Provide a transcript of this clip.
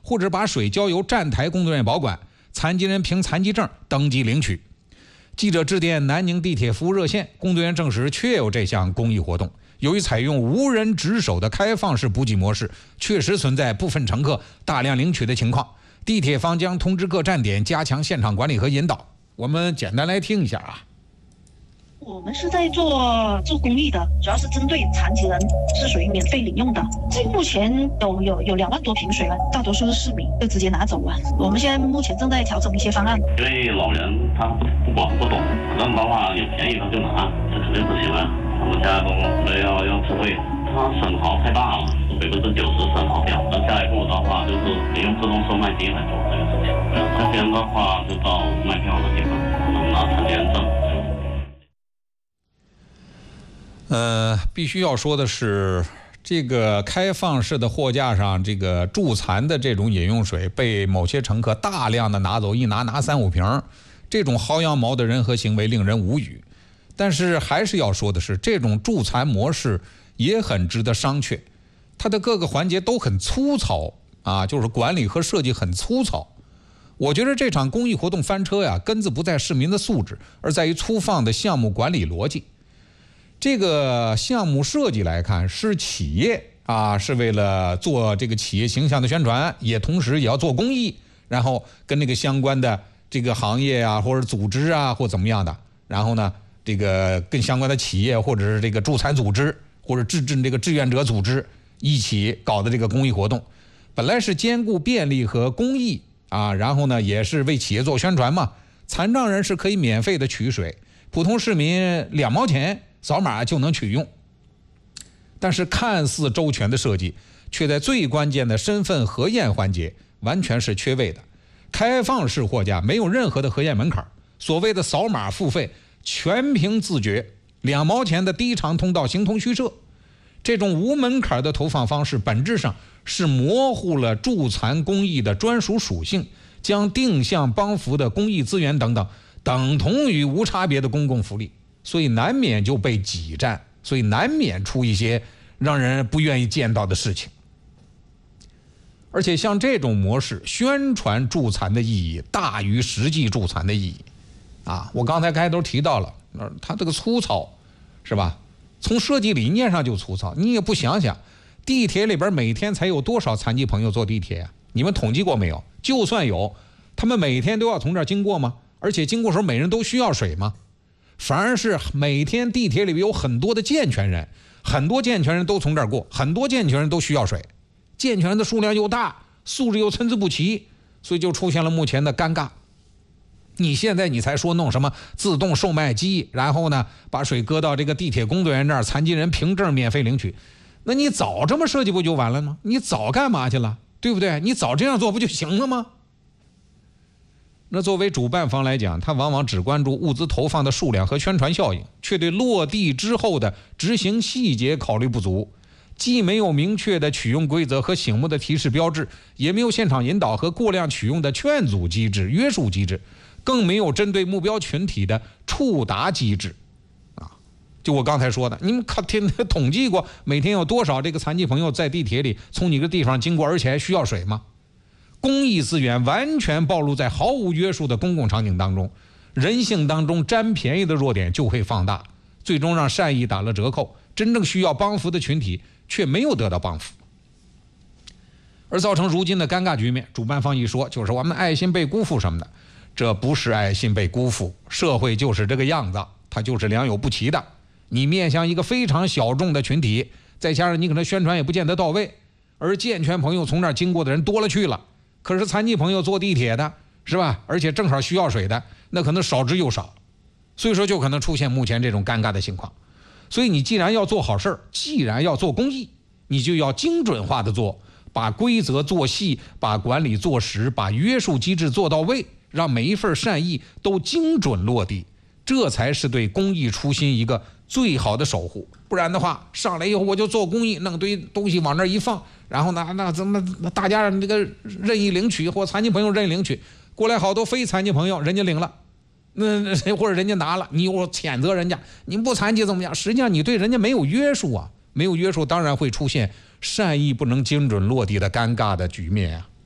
或者把水交由站台工作人员保管，残疾人凭残疾证登记领取。记者致电南宁地铁服务热线，工作人员证实确有这项公益活动。由于采用无人值守的开放式补给模式，确实存在部分乘客大量领取的情况。地铁方将通知各站点加强现场管理和引导。我们简单来听一下啊。 我们是在做公益的，主要是针对残疾人，是属于免费领用的。这目前有2万多瓶水了，大多数是市民就直接拿走了。我们现在目前正在调整一些方案。 因为老人他不管不懂，这样的话有便宜他就拿，这肯定不行啊。他们家公司要智慧，它损耗太大了，90%损耗掉。那下一步的话就是得用自动售卖机来做这个事情。这边的话就到卖票的地方，能拿残疾人证。 必须要说的是，这个开放式的货架上，这个助残的这种饮用水被某些乘客大量的拿走，一拿3、5瓶，这种薅羊毛的人和行为令人无语。但是还是要说的是，这种助残模式也很值得商榷，它的各个环节都很粗糙啊，就是管理和设计很粗糙。我觉得这场公益活动翻车呀，根子不在市民的素质，而在于粗放的项目管理逻辑。这个项目设计来看，是企业啊，是为了做这个企业形象的宣传，也同时也要做公益，然后跟那个相关的这个行业啊，或者组织啊，或怎么样的，然后呢，这个跟相关的企业或者是这个助残组织或者这个志愿者组织一起搞的这个公益活动，本来是兼顾便利和公益啊，然后呢，也是为企业做宣传嘛。残障人士可以免费的取水，普通市民2毛钱。扫码就能取用，但是看似周全的设计，却在最关键的身份核验环节完全是缺位的。开放式货架没有任何的核验门槛，所谓的扫码付费全凭自觉，2毛钱的低长通道形同虚设。这种无门槛的投放方式，本质上是模糊了助残公益的专属属性，将定向帮扶的公益资源等等等同于无差别的公共福利。所以难免就被挤占，所以难免出一些让人不愿意见到的事情。而且像这种模式，宣传助残的意义大于实际助残的意义啊！我刚才开头提到了，它这个粗糙是吧？从设计理念上就粗糙，你也不想想，地铁里边每天才有多少残疾朋友坐地铁啊？你们统计过没有？就算有，他们每天都要从这儿经过吗？而且经过时候每人都需要水吗？反而是每天地铁里有很多的健全人，很多健全人都从这儿过，很多健全人都需要水，健全人的数量又大，素质又参差不齐，所以就出现了目前的尴尬。你现在你才说弄什么自动售卖机，然后呢把水搁到这个地铁工作人员那儿，残疾人凭证免费领取，那你早这么设计不就完了吗？你早干嘛去了，对不对？你早这样做不就行了吗？那作为主办方来讲，他往往只关注物资投放的数量和宣传效应，却对落地之后的执行细节考虑不足，既没有明确的取用规则和醒目的提示标志，也没有现场引导和过量取用的劝阻机制、约束机制，更没有针对目标群体的触达机制。就我刚才说的，你们统计过每天有多少这个残疾朋友在地铁里从你个地方经过，而且还需要水吗？公益资源完全暴露在毫无约束的公共场景当中，人性当中占便宜的弱点就会放大，最终让善意打了折扣，真正需要帮扶的群体却没有得到帮扶，而造成如今的尴尬局面。主办方一说就是我们爱心被辜负什么的，这不是爱心被辜负，社会就是这个样子，它就是良莠不齐的。你面向一个非常小众的群体，再加上你可能宣传也不见得到位，而健全朋友从那儿经过的人多了去了，可是残疾朋友坐地铁的是吧，而且正好需要水的，那可能少之又少，所以说就可能出现目前这种尴尬的情况。所以你既然要做好事儿，既然要做公益，你就要精准化的做，把规则做细，把管理做实，把约束机制做到位，让每一份善意都精准落地，这才是对公益初心一个最好的守护。不然的话，上来以后我就做公益，弄堆东西往那一放，然后那怎么大家这个任意领取，或残疾朋友任意领取，过来好多非残疾朋友人家领了，那或者人家拿了，你又谴责人家你不残疾怎么样？实际上你对人家没有约束啊，没有约束当然会出现善意不能精准落地的尴尬的局面啊。